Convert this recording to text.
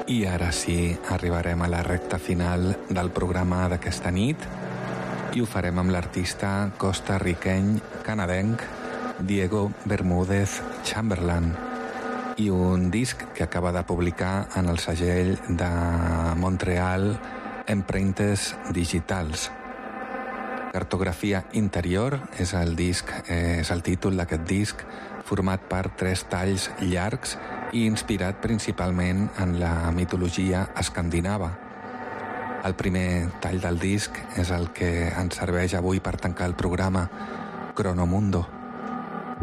I ara sí, arribarem a la recta final del programa d'aquesta nit i ho farem amb l'artista costarriqueny-canadenc Diego Bermúdez Chamberlain i un disc que acaba de publicar en el segell de Montreal Empreintes Digitals. Cartografia interior és el títol d'aquest disc, format per 3 talls llargs i inspirat principalment en la mitologia escandinava. El primer tall del disc és el que ens serveix avui per tancar el programa, Cronomundo.